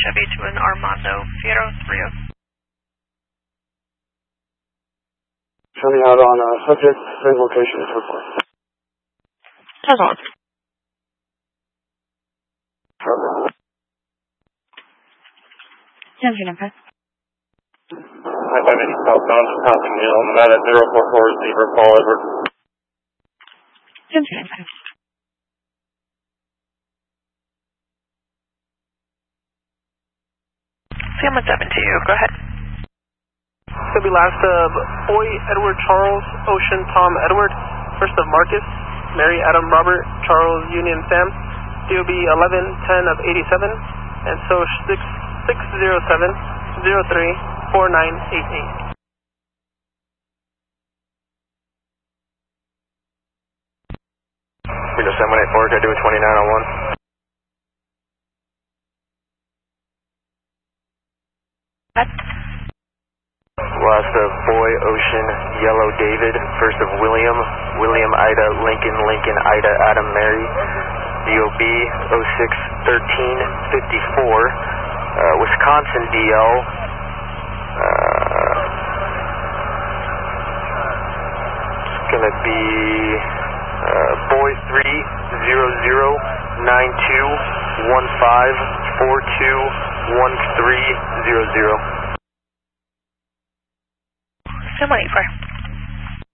Chevy to an Armando Fierro 30. Sending out on subject, same location as report. Hold on. Engine impact. 580 southbound, passing Neil, Nevada 044, Zebra, Paul Edward. Engine impact. CM 172, go ahead. It's going to be last of Boy Edward Charles, Ocean Tom Edward, first of Marcus, Mary Adam Robert, Charles Union Sam, DOB 1110 of 87, and so 607 03 4988. Windows 784, can I do a 29 on 1? Last of Boy, Ocean, Yellow David, first of William, William Ida, Lincoln, Lincoln Ida, Adam Mary, DOB 061354, Wisconsin DL, it's gonna be Boy 3009215421300. CM 184.